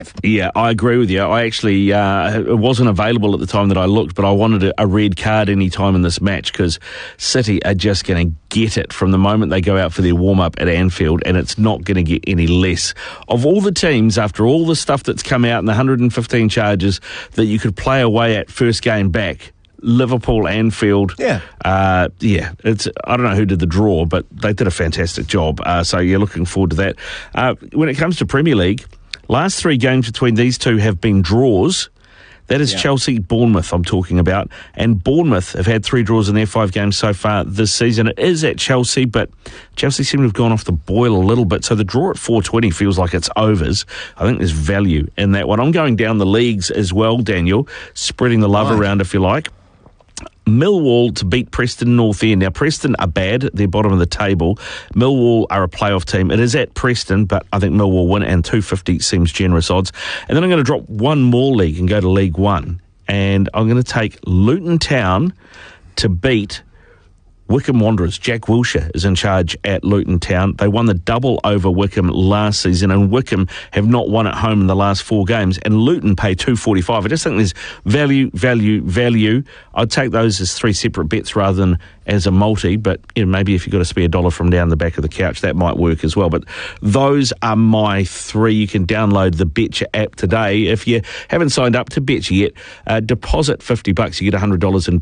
Yeah, I agree with you. I actually, it wasn't available at the time that I looked, but I wanted a red card any time in this match because City are just going to get it from the moment they go out for their warm-up at Anfield, and it's not going to get any less. Of all the teams, after all the stuff that's come out and the 115 charges that you could play away at first game back, Liverpool, Anfield. It's, I don't know who did the draw, but they did a fantastic job. So you're looking forward to that. When it comes to Premier League, last 3 games between these two have been draws. That is Chelsea, Bournemouth I'm talking about. And Bournemouth have had 3 draws in their 5 games so far this season. It is at Chelsea, but Chelsea seem to have gone off the boil a little bit. So the draw at 4.20 feels like it's overs. I think there's value in that one. I'm going down the leagues as well, Daniel, spreading the love around if you like. Millwall to beat Preston North End. Now, Preston are bad. They're bottom of the table. Millwall are a playoff team. It is at Preston, but I think Millwall win, and 250 seems generous odds. And then I'm going to drop one more league and go to League One. And I'm going to take Luton Town to beat Wycombe Wanderers. Jack Wilshere is in charge at Luton Town. They won the double over Wycombe last season, and Wycombe have not won at home in the last 4 games, and Luton pay $2.45. I just think there's value. I'd take those as 3 separate bets rather than as a multi, but maybe if you've got to spare $1 from down the back of the couch, that might work as well. But those are my 3. You can download the Betcha app today. If you haven't signed up to Betcha yet, deposit $50, you get $100 in